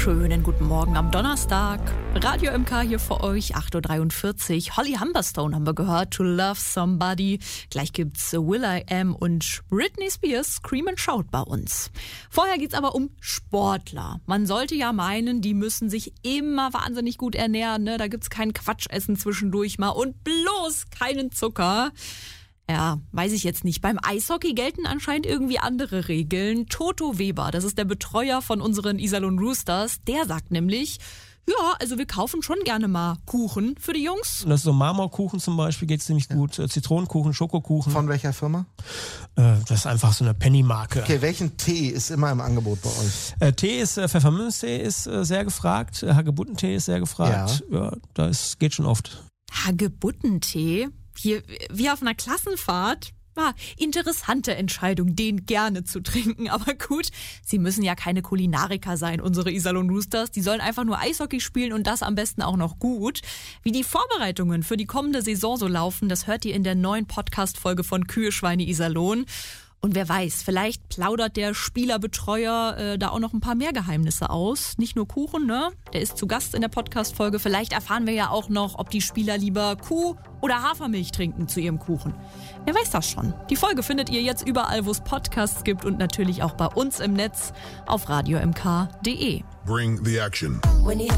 Schönen guten Morgen am Donnerstag. Radio MK hier für euch, 8.43 Uhr. Holly Humberstone haben wir gehört, To Love Somebody. Gleich gibt's will.i.am und Britney Spears, Scream and Shout bei uns. Vorher geht's aber um Sportler. Man sollte ja meinen, die müssen sich immer wahnsinnig gut ernähren, ne? Da gibt's kein Quatschessen zwischendurch mal und bloß keinen Zucker. Ja, weiß ich jetzt nicht. Beim Eishockey gelten anscheinend irgendwie andere Regeln. Toto Weber, das ist der Betreuer von unseren Iserlohn Roosters, der sagt nämlich, ja, also wir kaufen schon gerne mal Kuchen für die Jungs. Das ist so Marmorkuchen zum Beispiel, geht ziemlich gut. Zitronenkuchen, Schokokuchen. Von welcher Firma? Das ist einfach so eine Penny-Marke. Okay, welchen Tee ist immer im Angebot bei euch? Tee ist, Pfefferminztee ist sehr gefragt. Hagebuttentee ist sehr gefragt. Ja, geht schon oft. Hagebuttentee? Hier, wie auf einer Klassenfahrt. Interessante Entscheidung, den gerne zu trinken. Aber gut, sie müssen ja keine Kulinariker sein, unsere Iserlohn Roosters. Die sollen einfach nur Eishockey spielen und das am besten auch noch gut. Wie die Vorbereitungen für die kommende Saison so laufen, das hört ihr in der neuen Podcast-Folge von Kühe, Schweine, Iserlohn. Und wer weiß, vielleicht plaudert der Spielerbetreuer da auch noch ein paar mehr Geheimnisse aus. Nicht nur Kuchen, ne? Der ist zu Gast in der Podcast-Folge. Vielleicht erfahren wir ja auch noch, ob die Spieler lieber Kuh- oder Hafermilch trinken zu ihrem Kuchen. Wer weiß das schon? Die Folge findet ihr jetzt überall, wo es Podcasts gibt und natürlich auch bei uns im Netz auf radiomk.de. Bring the action.